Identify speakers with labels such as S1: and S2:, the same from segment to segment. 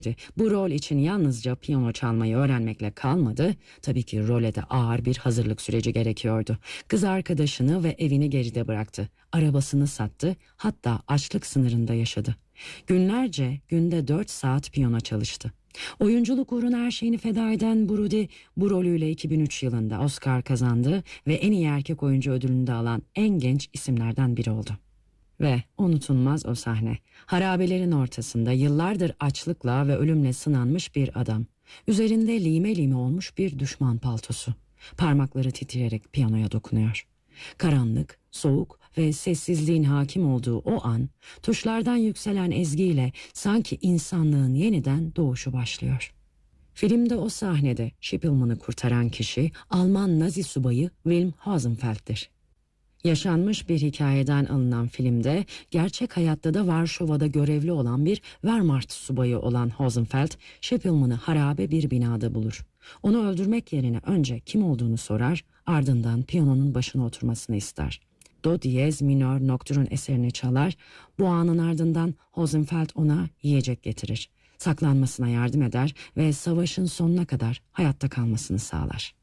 S1: Bu rol için yalnızca piyano çalmayı öğrenmekle kalmadı, tabii ki role de ağır bir hazırlık süreci gerekiyordu. Kız arkadaşını ve evini geride bıraktı, arabasını sattı, hatta açlık sınırında yaşadı. Günlerce günde 4 saat piyano çalıştı. Oyunculuk uğruna her şeyini feda eden Brody bu rolüyle 2003 yılında Oscar kazandı ve en iyi erkek oyuncu ödülünü de alan en genç isimlerden biri oldu. Ve unutulmaz o sahne. Harabelerin ortasında yıllardır açlıkla ve ölümle sınanmış bir adam. Üzerinde lime lime olmuş bir düşman paltosu. Parmakları titreyerek piyanoya dokunuyor. Karanlık, soğuk ve sessizliğin hakim olduğu o an, tuşlardan yükselen ezgiyle sanki insanlığın yeniden doğuşu başlıyor. Filmde o sahnede Schippelmann'ı kurtaran kişi Alman Nazi subayı Wilhelm Hosenfeld'tir. Yaşanmış bir hikayeden alınan filmde gerçek hayatta da Varşova'da görevli olan bir Wehrmacht subayı olan Hosenfeld, Schippelmann'ı harabe bir binada bulur. Onu öldürmek yerine önce kim olduğunu sorar, ardından piyanonun başına oturmasını ister. Do diyez minör nocturne eserini çalar, bu anın ardından Hosenfeld ona yiyecek getirir. Saklanmasına yardım eder ve savaşın sonuna kadar hayatta kalmasını sağlar.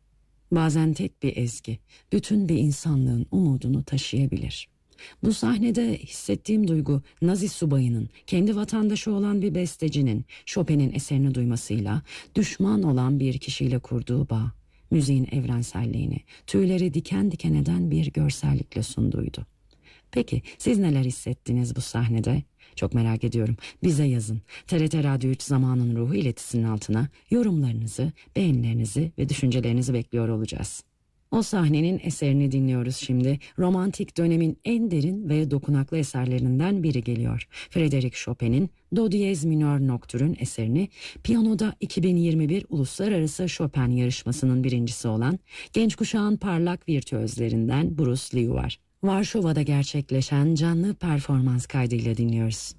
S1: Bazen tek bir ezgi, bütün bir insanlığın umudunu taşıyabilir. Bu sahnede hissettiğim duygu, Nazi subayının, kendi vatandaşı olan bir bestecinin, Chopin'in eserini duymasıyla, düşman olan bir kişiyle kurduğu bağ, müziğin evrenselliğini, tüyleri diken diken eden bir görsellikle sunduydu. Peki siz neler hissettiniz bu sahnede? Çok merak ediyorum. Bize yazın. TRT Radyo 3 Zamanın Ruhu iletisinin altına yorumlarınızı, beğenilerinizi ve düşüncelerinizi bekliyor olacağız. O sahnenin eserini dinliyoruz şimdi. Romantik dönemin en derin ve dokunaklı eserlerinden biri geliyor. Frédéric Chopin'in Do diyez minör nocturne eserini piyanoda 2021 Uluslararası Chopin yarışmasının birincisi olan genç kuşağın parlak virtüözlerinden Bruce Liu var. Varşova'da gerçekleşen canlı performans kaydıyla dinliyoruz.